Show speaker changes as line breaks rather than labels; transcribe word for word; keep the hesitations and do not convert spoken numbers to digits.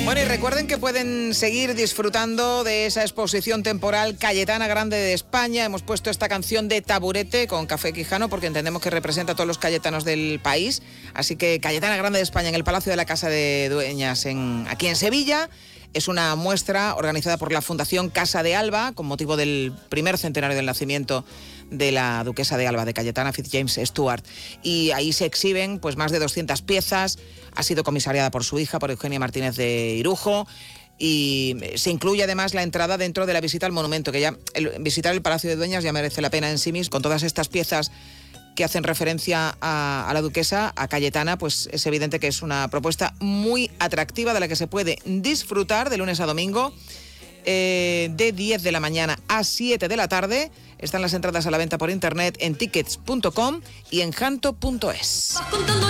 Bueno, y recuerden que pueden seguir disfrutando de esa exposición temporal Cayetana Grande de España. Hemos puesto esta canción de Taburete con Café Quijano porque entendemos que representa a todos los cayetanos del país. Así que Cayetana Grande de España en el Palacio de la Casa de Dueñas, en, aquí en Sevilla. Es una muestra organizada por la Fundación Casa de Alba con motivo del primer centenario del nacimiento de la duquesa de Alba, de Cayetana Fitzjames Stuart. Y ahí se exhiben pues más de doscientas piezas. Ha sido comisariada por su hija, por Eugenia Martínez de Irujo. Y se incluye además la entrada dentro de la visita al monumento, que ya el, visitar el Palacio de Dueñas ya merece la pena en sí mismo. Con todas estas piezas que hacen referencia a, a la duquesa, a Cayetana, pues es evidente que es una propuesta muy atractiva de la que se puede disfrutar de lunes a domingo, eh, de diez de la mañana a siete de la tarde. Están las entradas a la venta por internet en tickets punto com y en janto punto es.